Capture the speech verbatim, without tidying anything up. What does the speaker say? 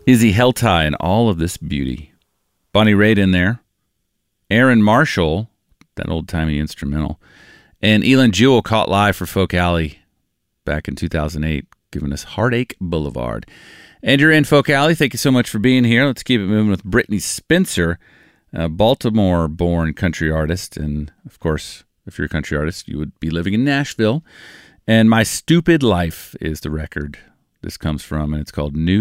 Izzy Heltai and all of this beauty. Bonnie Raitt in there. Aaron Marshall, that old-timey instrumental. And Elin Jewell caught live for Folk Alley back in two thousand eight, giving us Heartache Boulevard. And you're in Folk Alley. Thank you so much for being here. Let's keep it moving with Brittney Spencer, a Baltimore-born country artist. And, of course, if you're a country artist, you would be living in Nashville. And My Stupid Life is the record this comes from, and it's called New